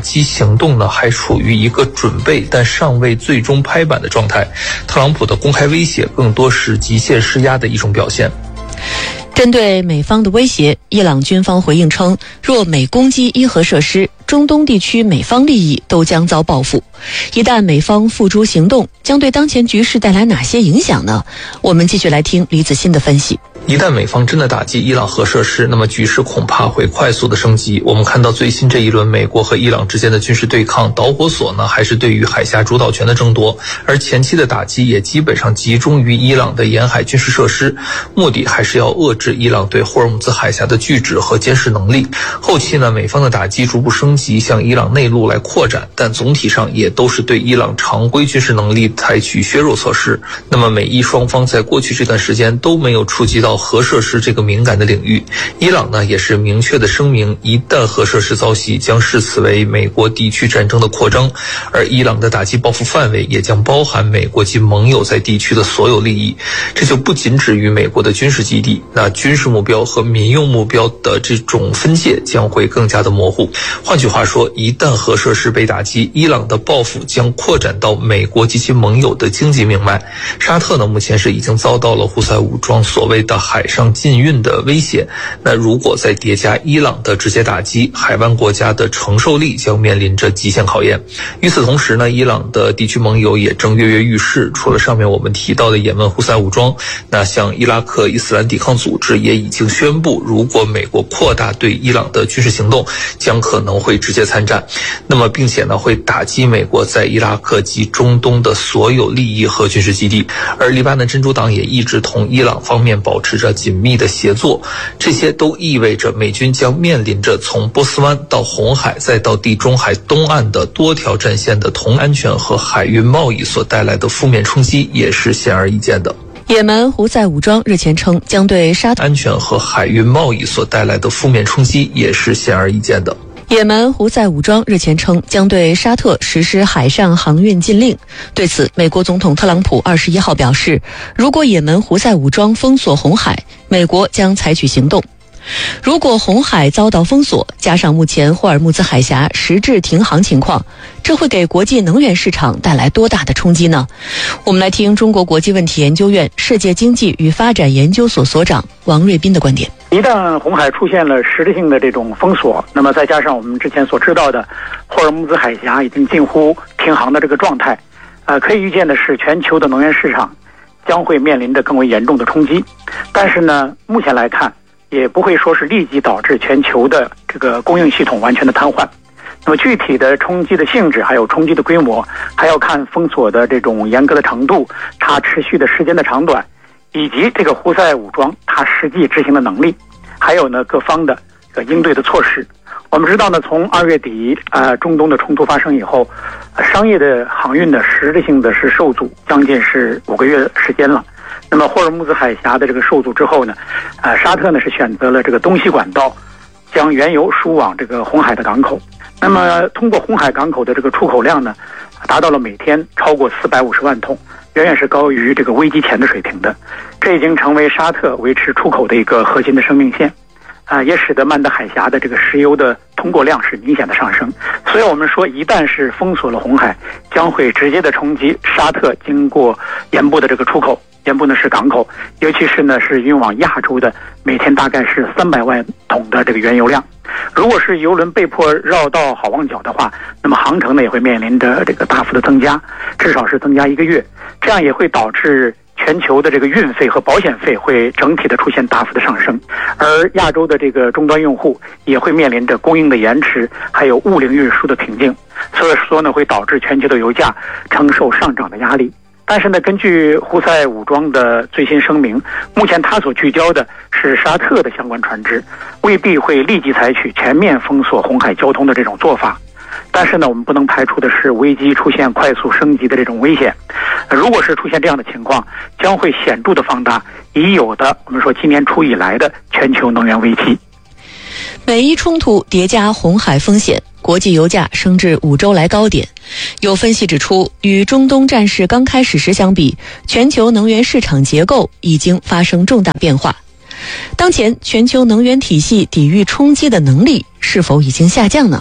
击行动呢，还处于一个准备但尚未最终拍板的状态。特朗普的公开威胁更多是极限施压的一种表现。 针对美方的威胁，伊朗军方回应称，若美攻击伊核设施，中东地区美方利益都将遭报复。一旦美方付诸行动，将对当前局势带来哪些影响呢？我们继续来听李子欣的分析。 一旦美方真的打击伊朗核设施，那么局势恐怕会快速的升级。我们看到最新这一轮美国和伊朗之间的军事对抗，导火索呢还是对于海峡主导权的争夺，而前期的打击也基本上集中于伊朗的沿海军事设施，目的还是要遏制伊朗对霍尔木兹海峡的拒止和监视能力。后期呢，美方的打击逐步升级，向伊朗内陆来扩展，但总体上也都是对伊朗常规军事能力采取削弱措施。那么美伊双方在过去这段时间都没有触及到核设施这个敏感的领域。伊朗呢也是明确的声明，一旦核设施遭袭，将视此为美国地区战争的扩张，而伊朗的打击报复范围也将包含美国及盟友在地区的所有利益。这就不仅止于美国的军事基地，那军事目标和民用目标的这种分界将会更加的模糊。换句话说，一旦核设施被打击，伊朗的报复将扩展到美国及其盟友的经济命脉。沙特呢目前是已经遭到了胡塞武装所谓的海上禁运的威胁，那如果再叠加伊朗的直接打击，海湾国家的承受力将面临着极限考验。与此同时呢，伊朗的地区盟友也正跃跃欲试，除了上面我们提到的也门胡塞武装，那像伊拉克伊斯兰抵抗组织也已经宣布，如果美国扩大对伊朗的军事行动，将可能会直接参战，那么并且呢会打击美国在伊拉克及中东的所有利益和军事基地。而黎巴嫩真主党也一直同伊朗方面保持着紧密的协作，这些都意味着美军将面临着从波斯湾到红海再到地中海东岸的多条战线的同安全和海运贸易所带来的负面冲击，也是显而易见的。 也门胡塞武装日前称，将对沙特安全和海运贸易所带来的负面冲击也是显而易见的。 也门胡塞武装日前称，将对沙特实施海上航运禁令。对此，美国总统特朗普21号表示，如果也门胡塞武装封锁红海，美国将采取行动。如果红海遭到封锁，加上目前霍尔木兹海峡实质停航情况，这会给国际能源市场带来多大的冲击呢？我们来听中国国际问题研究院世界经济与发展研究所所长王瑞斌的观点。 一旦红海出现了实质性的这种封锁，那么再加上我们之前所知道的霍尔木兹海峡已经近乎停航的这个状态，可以预见的是全球的能源市场将会面临着更为严重的冲击。但是呢，目前来看也不会说是立即导致全球的这个供应系统完全的瘫痪。那么具体的冲击的性质还有冲击的规模，还要看封锁的这种严格的程度，它持续的时间的长短，以及这个胡塞武装它实际执行的能力，还有呢各方的应对的措施。我们知道呢，从2月底中东的冲突发生以后，商业的航运呢实质性的是受阻，将近是5个月时间了。那么霍尔木兹海峡的这个受阻之后呢，沙特呢是选择了这个东西管道，将原油输往这个红海的港口。那么通过红海港口的这个出口量呢，达到了每天超过450万桶，远远是高于这个危机前的水平的。这已经成为沙特维持出口的一个核心的生命线，也使得曼德海峡的这个石油的通过量是明显的上升。所以我们说，一旦是封锁了红海，将会直接的冲击沙特经过沿部的这个出口。沿部呢是港口，尤其是呢是运往亚洲的每天大概是300万桶的这个原油量。如果是油轮被迫绕道好望角的话，那么航程呢也会面临着这个大幅的增加，至少是增加1个月，这样也会导致全球的这个运费和保险费会整体的出现大幅的上升，而亚洲的这个终端用户也会面临着供应的延迟，还有物流运输的瓶颈，所以说呢会导致全球的油价承受上涨的压力。但是呢，根据胡塞武装的最新声明，目前他所聚焦的是沙特的相关船只，未必会立即采取全面封锁红海交通的这种做法。但是呢，我们不能排除的是危机出现快速升级的这种危险。如果是出现这样的情况，将会显著的放大已有的我们说今年初以来的全球能源危机。 美伊冲突叠加红海风险，国际油价升至5周来高点。有分析指出，与中东战事刚开始时相比，全球能源市场结构已经发生重大变化。当前全球能源体系抵御冲击的能力是否已经下降呢？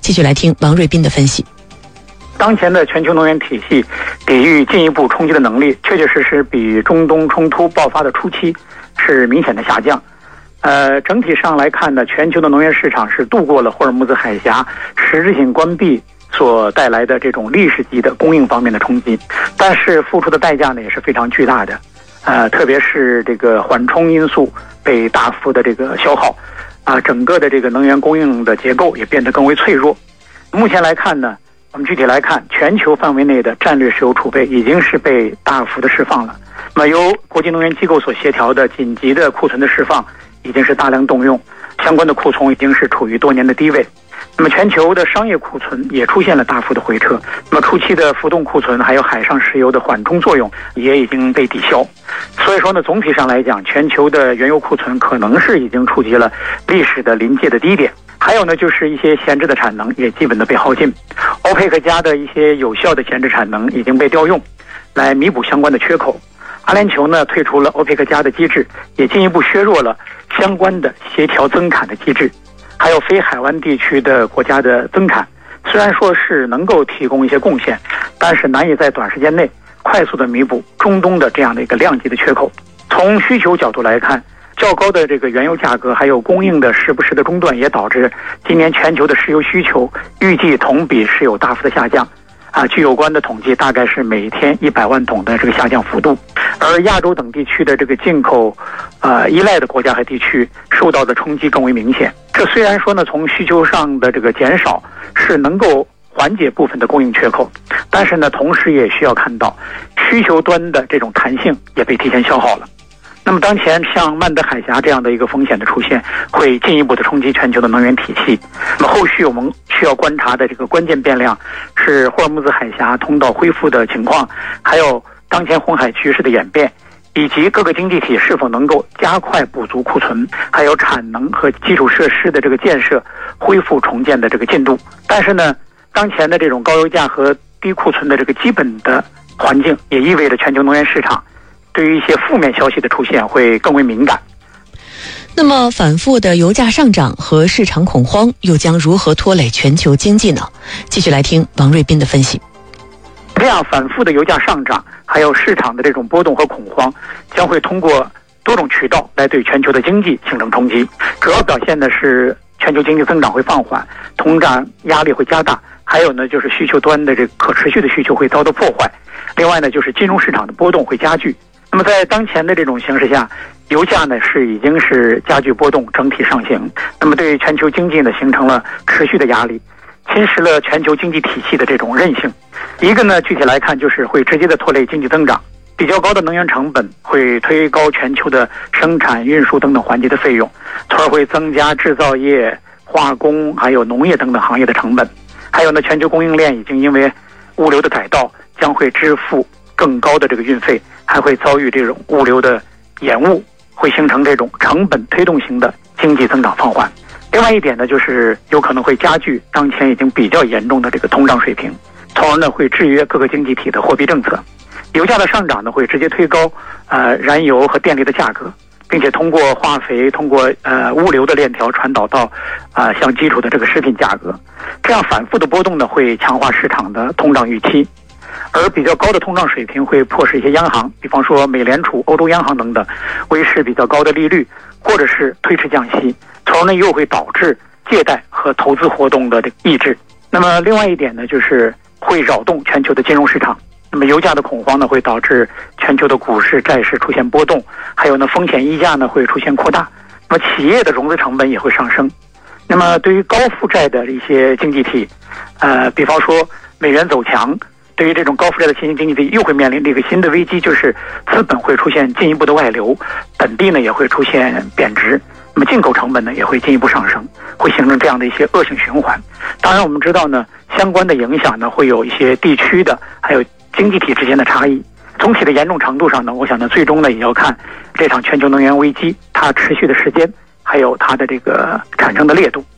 继续来听王瑞斌的分析。 当前的全球能源体系抵御进一步冲击的能力，确确实实比中东冲突爆发的初期是明显的下降。整体上来看呢，全球的能源市场是度过了霍尔木兹海峡实质性关闭所带来的这种历史级的供应方面的冲击，但是付出的代价呢也是非常巨大的。特别是这个缓冲因素被大幅的这个消耗，整个的这个能源供应的结构也变得更为脆弱。目前来看呢，我们具体来看，全球范围内的战略石油储备已经是被大幅的释放了。那么由国际能源机构所协调的紧急的库存的释放已经是大量动用，相关的库存已经是处于多年的低位。那么全球的商业库存也出现了大幅的回撤，那么初期的浮动库存还有海上石油的缓冲作用也已经被抵消。所以说呢，总体上来讲，全球的原油库存可能是已经触及了历史的临界的低点。还有呢，就是一些闲置的产能也基本的被耗尽，欧佩克家的一些有效的闲置产能已经被调用来弥补相关的缺口。阿联酋呢退出了欧佩克家的机制，也进一步削弱了相关的协调增产的机制。还有非海湾地区的国家的增产，虽然说是能够提供一些贡献，但是难以在短时间内快速的弥补中东的这样的一个量级的缺口。从需求角度来看，较高的这个原油价格还有供应的时不时的中断，也导致今年全球的石油需求预计同比是有大幅的下降。据有关的统计，大概是每天100万桶的这个下降幅度。而亚洲等地区的这个进口依赖的国家和地区受到的冲击更为明显。这虽然说呢，从需求上的这个减少是能够缓解部分的供应缺口，但是呢，同时也需要看到需求端的这种弹性也被提前消耗了。那么当前像曼德海峡这样的一个风险的出现，会进一步的冲击全球的能源体系。那么后续我们需要观察的这个关键变量是霍尔木兹海峡通道恢复的情况，还有当前红海局势的演变，以及各个经济体是否能够加快补足库存，还有产能和基础设施的这个建设恢复重建的这个进度。但是呢，当前的这种高油价和低库存的这个基本的环境，也意味着全球能源市场对于一些负面消息的出现会更为敏感。 那么反复的油价上涨和市场恐慌又将如何拖累全球经济呢？继续来听王瑞斌的分析。 这样反复的油价上涨还有市场的这种波动和恐慌，将会通过多种渠道来对全球的经济形成冲击。主要表现的是全球经济增长会放缓，通胀压力会加大，还有呢就是需求端的这个可持续的需求会遭到破坏。另外呢，就是金融市场的波动会加剧。那么在当前的这种形势下，油价呢已经是加剧波动，整体上行。那么对全球经济呢形成了持续的压力，侵蚀了全球经济体系的这种韧性。一个呢，具体来看就是会直接的拖累经济增长。比较高的能源成本会推高全球的生产、运输等等环节的费用，从而会增加制造业、化工还有农业等等行业的成本。还有呢，全球供应链已经因为物流的改道，将会支付更高的这个运费，还会遭遇这种物流的延误，会形成这种成本推动型的经济增长放缓。另外一点呢，就是有可能会加剧当前已经比较严重的这个通胀水平，从而呢会制约各个经济体的货币政策。油价的上涨呢会直接推高燃油和电力的价格，并且通过化肥、通过物流的链条传导到像基础的这个食品价格。这样反复的波动呢会强化市场的通胀预期。而比较高的通胀水平会迫使一些央行，比方说美联储、欧洲央行等等，维持比较高的利率，或者是推迟降息，从而呢又会导致借贷和投资活动的这个抑制。那么另外一点呢，就是会扰动全球的金融市场。那么油价的恐慌呢，会导致全球的股市、债市出现波动，还有呢风险溢价呢会出现扩大。那么企业的融资成本也会上升。那么对于高负债的一些经济体，比方说美元走强，对于这种高负债的新兴经济体又会面临这个新的危机，就是资本会出现进一步的外流，本地呢也会出现贬值，那么进口成本呢也会进一步上升，会形成这样的一些恶性循环。当然我们知道呢，相关的影响呢会有一些地区的还有经济体之间的差异。总体的严重程度上呢，我想呢最终呢也要看这场全球能源危机它持续的时间，还有它的这个产生的烈度。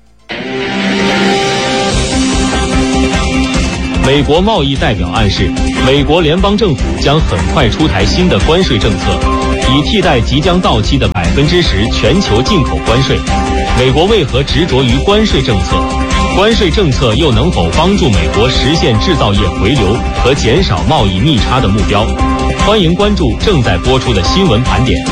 美国贸易代表暗示，美国联邦政府将很快出台新的关税政策，以替代即将到期的10%全球进口关税。美国为何执着于关税政策？ 关税政策又能否帮助美国实现制造业回流和减少贸易逆差的目标？欢迎关注正在播出的新闻盘点。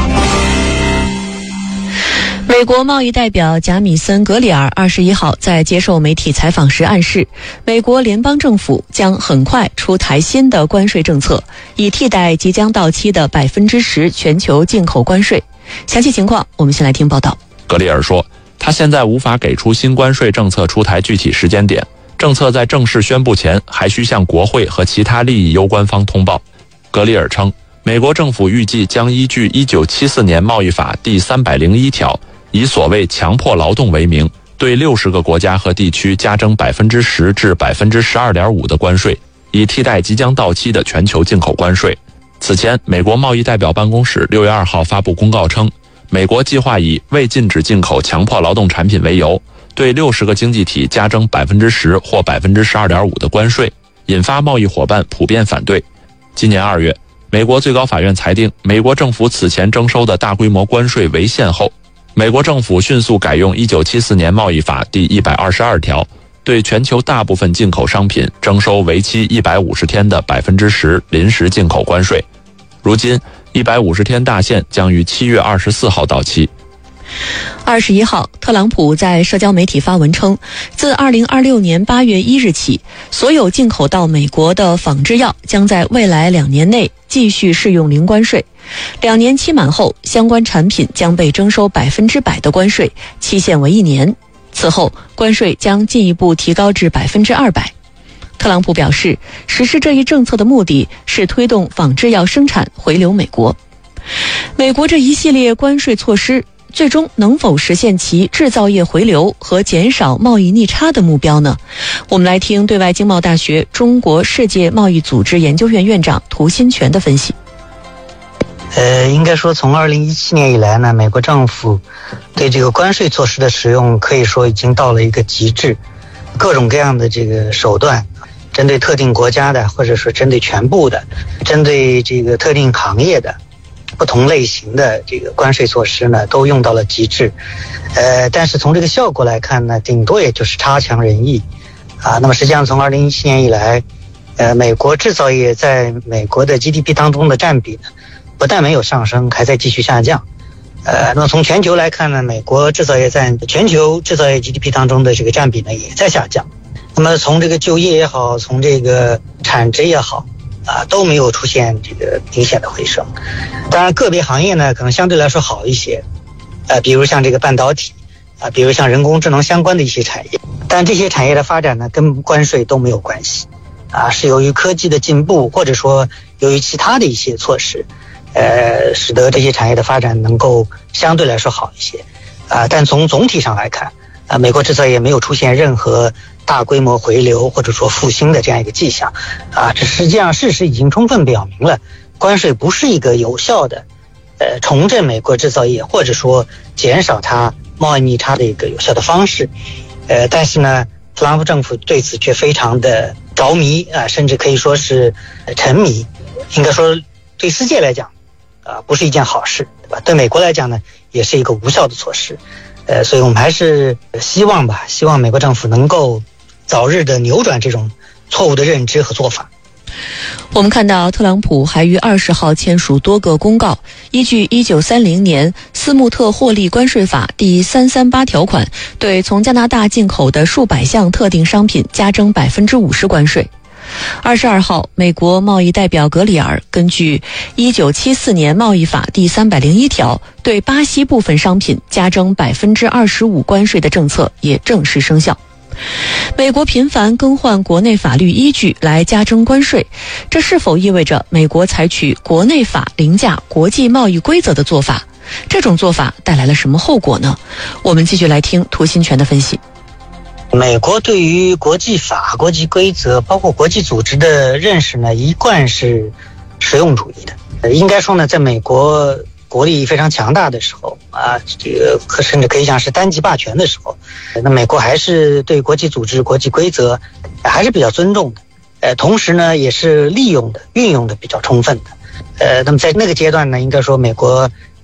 美国贸易代表贾米森·格里尔21号在接受媒体采访时暗示，美国联邦政府将很快出台新的关税政策，以替代即将到期的10%全球进口关税。详细情况，我们先来听报道。 格里尔说，他现在无法给出新关税政策出台具体时间点，政策在正式宣布前还需向国会和其他利益攸关方通报。格里尔称，美国政府预计将依据1974年贸易法第301条，以所谓强迫劳动为名，对60个国家和地区加征10%至12.5%的关税，以替代即将到期的全球进口关税。此前，美国贸易代表办公室6月2号发布公告称，美国计划以未禁止进口强迫劳动产品为由，对60个经济体加征10%或12.5%的关税，引发贸易伙伴普遍反对。今年2月，美国最高法院裁定，美国政府此前征收的大规模关税违宪后，美国政府迅速改用1974年贸易法第122条，对全球大部分进口商品征收为期150天的10%临时进口关税。如今150天大限将于7月24号到期。 21号，特朗普在社交媒体发文称，自2026年8月1日起，所有进口到美国的仿制药将在未来2年内继续适用零关税。2年期满后，相关产品将被征收100%的关税，期限为1年。此后，关税将进一步提高至200%。特朗普表示，实施这一政策的目的是推动仿制药生产回流美国。美国这一系列关税措施最终能否实现其制造业回流和减少贸易逆差的目标呢？我们来听对外经贸大学中国世界贸易组织研究院院长涂新全的分析。 应该说从2017年以来呢，美国政府对这个关税措施的使用可以说已经到了一个极致，各种各样的这个手段，针对特定国家的，或者说针对全部的，针对这个特定行业的不同类型的这个关税措施呢，都用到了极致。但是从这个效果来看呢，顶多也就是差强人意啊。那么实际上从2017年以来，美国制造业在美国的 GDP 当中的占比呢，不但没有上升，还在继续下降。那么从全球来看呢，美国制造业在全球制造业 GDP 当中的这个占比呢，也在下降。那么从这个就业也好，从这个产值也好都没有出现这个明显的回升。当然个别行业呢可能相对来说好一些，比如像这个半导体比如像人工智能相关的一些产业，但这些产业的发展呢跟关税都没有关系是由于科技的进步，或者说由于其他的一些措施使得这些产业的发展能够相对来说好一些但从总体上来看美国制造业没有出现任何大规模回流或者说复兴的这样一个迹象这实际上事实已经充分表明了，关税不是一个有效的重振美国制造业或者说减少它贸易逆差的一个有效的方式但是呢，特朗普政府对此却非常的着迷甚至可以说是沉迷。应该说对世界来讲不是一件好事，对吧？对美国来讲呢，也是一个无效的措施。所以我们还是希望美国政府能够早日的扭转这种错误的认知和做法。 我们看到特朗普还于20号签署多个公告，依据1930年斯穆特获利关税法第338条款，对从加拿大进口的数百项特定商品加征50%关税。22号，美国贸易代表格里尔根据1974年贸易法第301条，对巴西部分商品加征25%关税的政策也正式生效。美国频繁更换国内法律依据来加征关税，这是否意味着美国采取国内法凌驾国际贸易规则的做法？这种做法带来了什么后果呢？我们继续来听涂新全的分析。 美国对于国际法、国际规则包括国际组织的认识呢，一贯是实用主义的。应该说呢，在美国国力非常强大的时候这个甚至可以讲是单极霸权的时候，那美国还是对国际组织、国际规则还是比较尊重的，同时呢也是运用的比较充分的。那么在那个阶段呢，应该说美国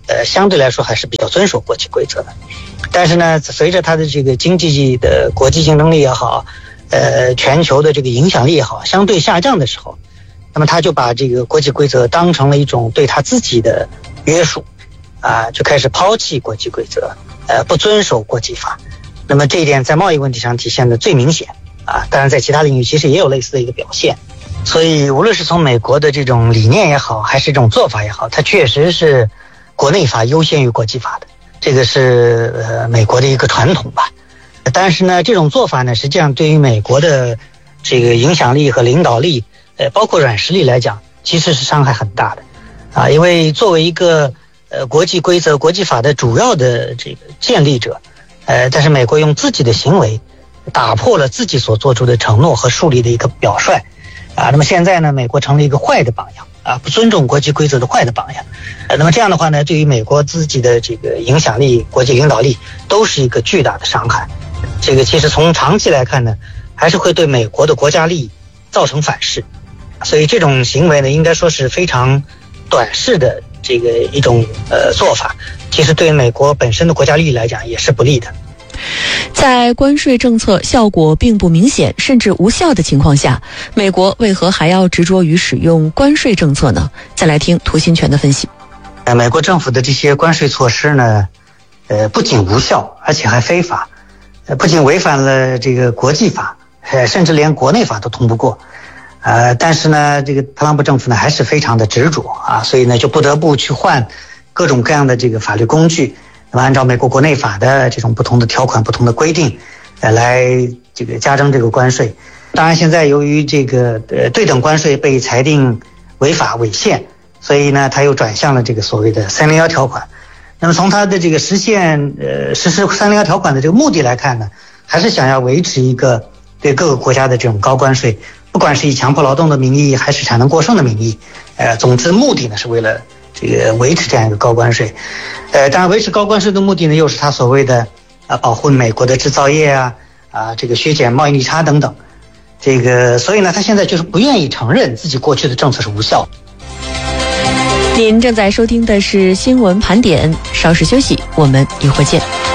相对来说还是比较遵守国际规则的。但是呢，随着它的这个经济的国际竞争力也好，全球的这个影响力也好，相对下降的时候，那么他就把这个国际规则当成了一种对他自己的约束，就开始抛弃国际规则，不遵守国际法。那么这一点在贸易问题上体现的最明显当然在其他领域其实也有类似的一个表现。所以无论是从美国的这种理念也好，还是这种做法也好，它确实是国内法优先于国际法的，这个是美国的一个传统吧。但是呢，这种做法呢，实际上对于美国的这个影响力和领导力，包括软实力来讲，其实是伤害很大的因为作为一个国际规则、国际法的主要的这个建立者，但是美国用自己的行为打破了自己所做出的承诺和树立的一个表率那么现在呢，美国成了一个坏的榜样不尊重国际规则的坏的榜样那么这样的话呢，对于美国自己的这个影响力、国际领导力都是一个巨大的伤害。这个其实从长期来看呢，还是会对美国的国家利益造成反噬，所以这种行为呢，应该说是非常短视的这个一种做法，其实对美国本身的国家利益来讲也是不利的。 在关税政策效果并不明显甚至无效的情况下，美国为何还要执着于使用关税政策呢？再来听涂新全的分析。 美国政府的这些关税措施呢，不仅无效，而且还非法，不仅违反了这个国际法，甚至连国内法都通不过。但是呢，这个特朗普政府呢还是非常的执着所以呢就不得不去换各种各样的这个法律工具，那么按照美国国内法的这种不同的条款、不同的规定，来这个加征这个关税。当然，现在由于这个对等关税被裁定违法违宪，所以呢，他又转向了这个所谓的301条款。那么从他的这个实施301条款的这个目的来看呢，还是想要维持一个对各个国家的这种高关税，不管是以强迫劳动的名义还是产能过剩的名义，总之目的呢是为了这个维持这样一个高关税。当然维持高关税的目的呢，又是他所谓的保护美国的制造业这个削减贸易逆差等等。这个所以呢，他现在就是不愿意承认自己过去的政策是无效。 您正在收听的是新闻盘点，稍事休息，我们一会儿见。